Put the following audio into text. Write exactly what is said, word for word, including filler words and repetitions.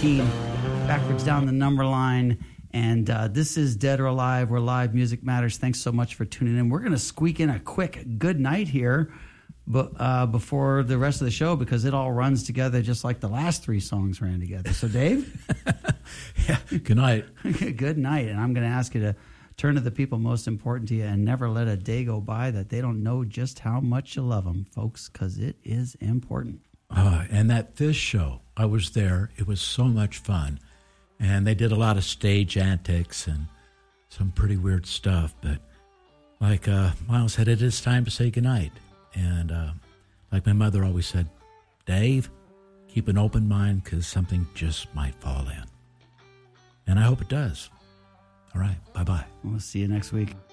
thirteen, backwards down the number line. And uh, this is Dead or Alive, where live music matters. Thanks so much for tuning in. We're going to squeak in a quick good night here but, uh, before the rest of the show, because it all runs together just like the last three songs ran together. So, Dave? Yeah, good night. Good night. And I'm going to ask you to turn to the people most important to you and never let a day go by that they don't know just how much you love them, folks, because it is important. Uh, and that Fish show, I was there. It was so much fun. And they did a lot of stage antics and some pretty weird stuff. But like uh, Miles said, it is time to say goodnight. And uh, like my mother always said, Dave, keep an open mind because something just might fall in. And I hope it does. All right. Bye-bye. We'll see you next week.